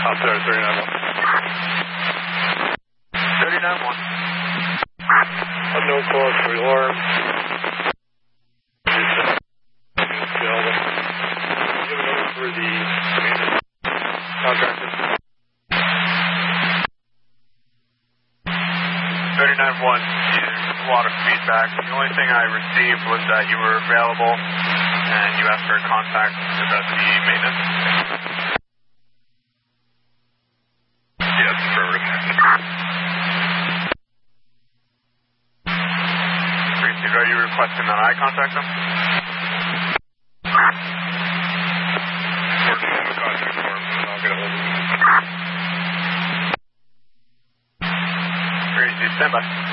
sorry, 39-1. 39-1. Unknown cause for alarm. For the contractor. 39-1, a lot of feedback. The only thing I received was that you were available and you asked for a contact about the maintenance. Yes, affirmative. Are you requesting that I contact them? Working on the contact form, so I'll get a hold of you. Stand by.